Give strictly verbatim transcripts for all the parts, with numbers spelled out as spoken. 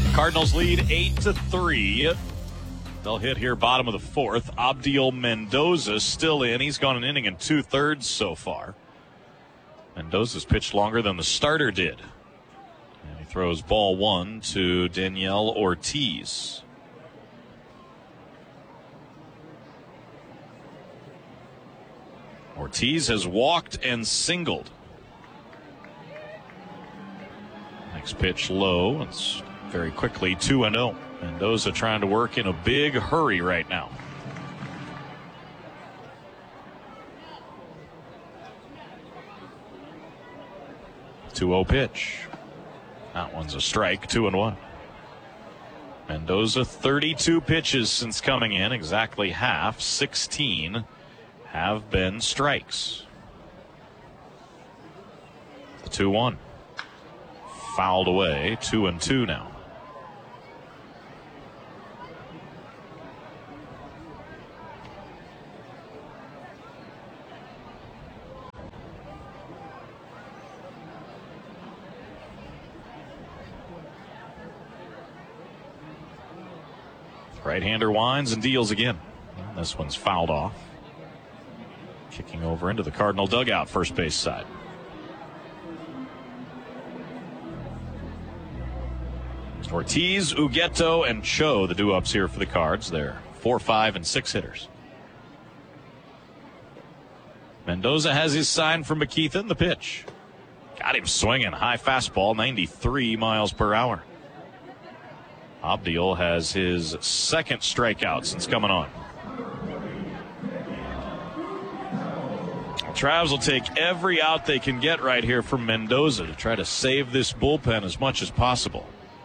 Cardinals lead eight to three. They'll hit here bottom of the fourth. Abdiel Mendoza still in. He's gone an inning and two-thirds so far. Mendoza's pitched longer than the starter did. And he throws ball one to Daniel Ortiz. Ortiz has walked and singled. Next pitch low. It's very quickly two and oh. Mendoza trying to work in a big hurry right now. two oh pitch. That one's a strike, two and one. Mendoza, thirty-two pitches since coming in, exactly half, sixteen have been strikes. The two one. Fouled away, two and two now. Right-hander winds and deals again. And this one's fouled off. Kicking over into the Cardinal dugout, first base side. Ortiz, Ugueto, and Cho, the do-ups here for the Cards. They're four, five, and six hitters. Mendoza has his sign from McKeithen, the pitch. Got him swinging, high fastball, ninety-three miles per hour. Abdiel has his second strikeout since coming on. Travs will take every out they can get right here from Mendoza to try to save this bullpen as much as possible.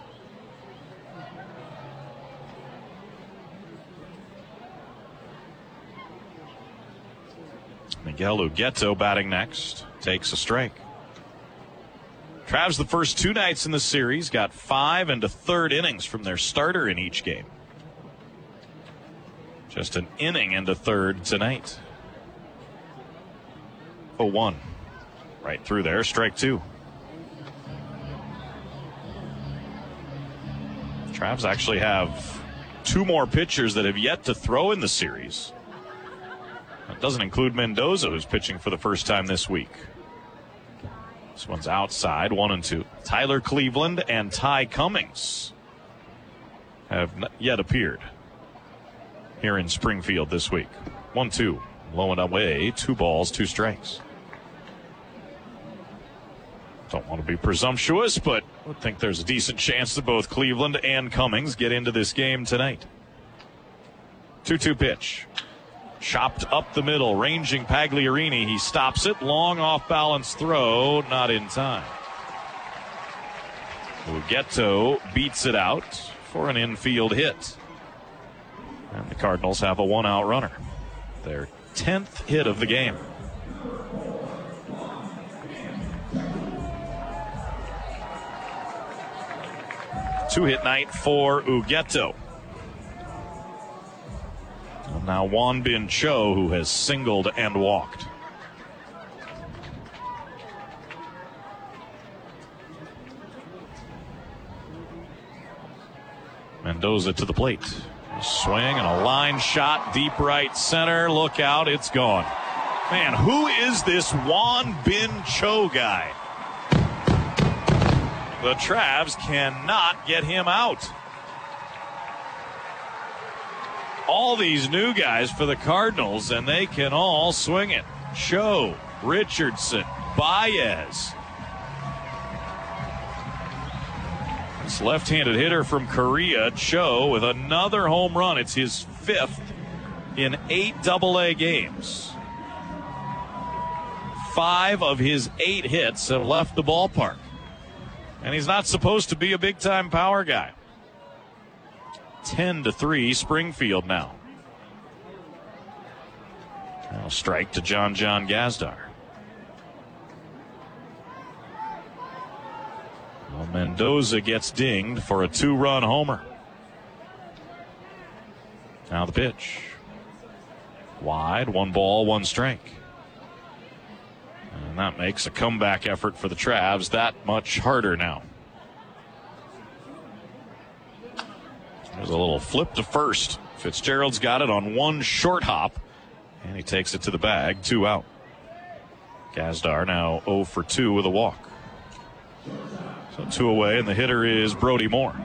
Miguel Ugueto batting next. Takes a strike. Travs the first two nights in the series got five and a third innings from their starter in each game. Just an inning and a third tonight. oh one. Right through there, strike two. Travs actually have two more pitchers that have yet to throw in the series. That doesn't include Mendoza, who's pitching for the first time this week. This one's outside, one and two. Tyler Cleveland and Ty Cummings have not yet appeared here in Springfield this week. One, two, low and away, two balls, two strikes. Don't want to be presumptuous, but I think there's a decent chance that both Cleveland and Cummings get into this game tonight. two two pitch. Chopped up the middle, ranging Pagliarini. He stops it. Long off-balance throw, not in time. Ugueto beats it out for an infield hit. And the Cardinals have a one-out runner. Their tenth hit of the game. Two-hit night for Ugueto. Now Won Bin Cho, who has singled and walked. Mendoza to the plate. A swing and a line shot deep right center. Look out, it's gone. Man, who is this Won Bin Cho guy? The Travs cannot get him out. All these new guys for the Cardinals, and they can all swing it. Cho, Richardson, Baez. This left-handed hitter from Korea, Cho, with another home run. It's his fifth in eight double A games. Five of his eight hits have left the ballpark. And he's not supposed to be a big-time power guy. ten to three, Springfield now. Now strike to John John Gazdar. Well, Mendoza gets dinged for a two-run homer. Now the pitch. Wide, one ball, one strike. And that makes a comeback effort for the Travs that much harder now. a little flip to first. Fitzgerald's got it on one short hop, and he takes it to the bag, two out. Gazdar now oh for two with a walk. So two away, and the hitter is Brody Moore.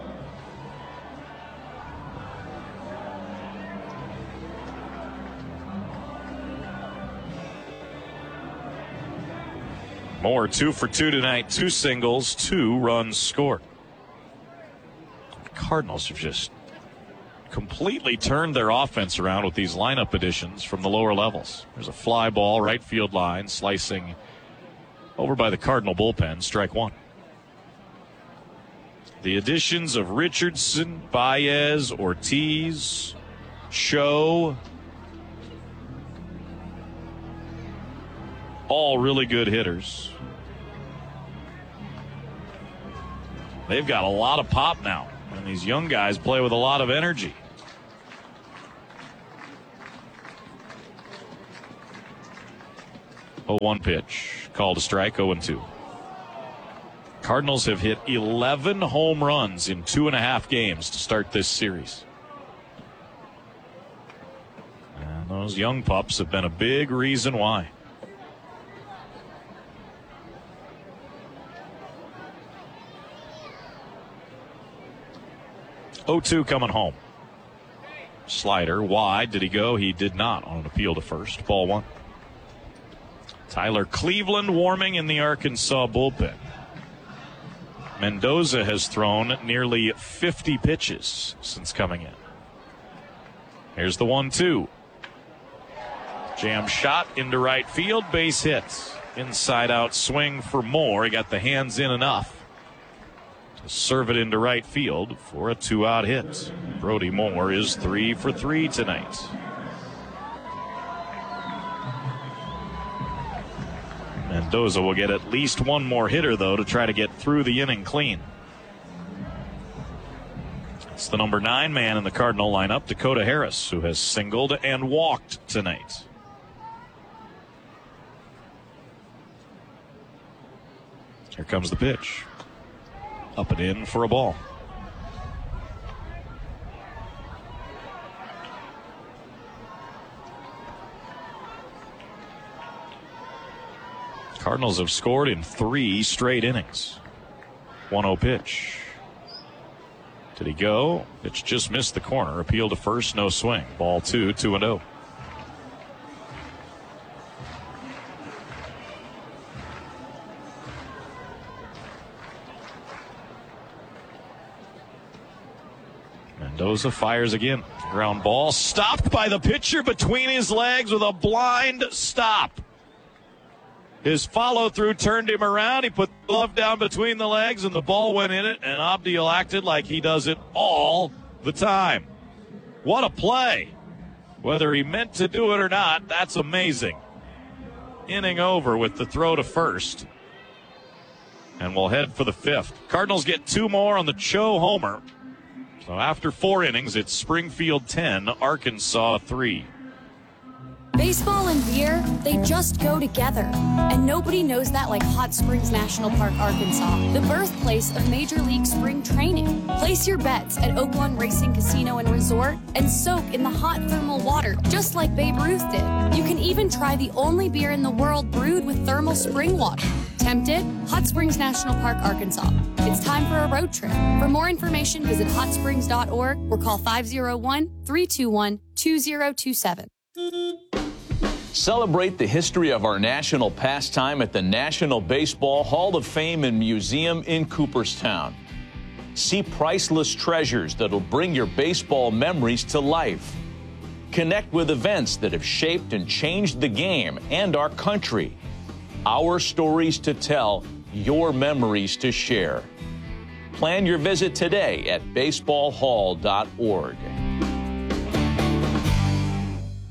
Moore two for two tonight, two singles, two runs scored. The Cardinals have just completely turned their offense around with these lineup additions from the lower levels. There's a fly ball, right field line, slicing over by the Cardinal bullpen, strike one. The additions of Richardson, Baez, Ortiz, Cho, all really good hitters. They've got a lot of pop now, and these young guys play with a lot of energy. oh one pitch, called a strike, oh and two. Cardinals have hit eleven home runs in two and a half games to start this series. And those young pups have been a big reason why. oh two coming home. Slider wide. Did he go? He did not on an appeal to first. Ball one. Tyler Cleveland warming in the Arkansas bullpen. Mendoza has thrown nearly fifty pitches since coming in. Here's the one two. Jam shot into right field. Base hit. Inside out swing for Moore. He got the hands in enough to serve it into right field for a two-out hit. Brody Moore is three for three tonight. Mendoza will get at least one more hitter, though, to try to get through the inning clean. It's the number nine man in the Cardinal lineup, Dakota Harris, who has singled and walked tonight. Here comes the pitch. Up and in for a ball. Cardinals have scored in three straight innings. one oh pitch. Did he go? Pitch just missed the corner. Appeal to first, no swing. Ball two, two and oh. Mendoza fires again. Ground ball stopped by the pitcher between his legs with a blind stop. His follow-through turned him around. He put the glove down between the legs, and the ball went in it, and Abdiel acted like he does it all the time. What a play. Whether he meant to do it or not, that's amazing. Inning over with the throw to first. And we'll head for the fifth. Cardinals get two more on the Cho homer. So after four innings, it's Springfield ten, Arkansas three. Baseball and beer, they just go together. And nobody knows that like Hot Springs National Park, Arkansas, the birthplace of Major League Spring Training. Place your bets at Oak One Racing Casino and Resort and soak in the hot thermal water, just like Babe Ruth did. You can even try the only beer in the world brewed with thermal spring water. Tempted? Hot Springs National Park, Arkansas. It's time for a road trip. For more information, visit hot springs dot org or call five oh one, three two one, two oh two seven. Celebrate the history of our national pastime at the National Baseball Hall of Fame and Museum in Cooperstown. See priceless treasures that'll bring your baseball memories to life. Connect with events that have shaped and changed the game and our country. Our stories to tell, your memories to share. Plan your visit today at baseball hall dot org.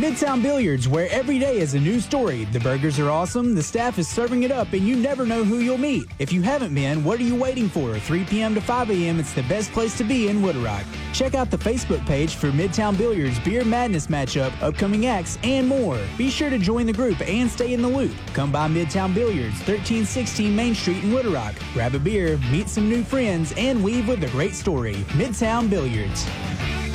Midtown Billiards, where every day is a new story. The burgers are awesome, the staff is serving it up, and you never know who you'll meet. If you haven't been, what are you waiting for? three p.m. to five a.m., it's the best place to be in Wood Rock. Check out the Facebook page for Midtown Billiards Beer Madness matchup, upcoming acts, and more. Be sure to join the group and stay in the loop. Come by Midtown Billiards, thirteen sixteen Main Street in Wood Rock. Grab a beer, meet some new friends, and leave with a great story. Midtown Billiards.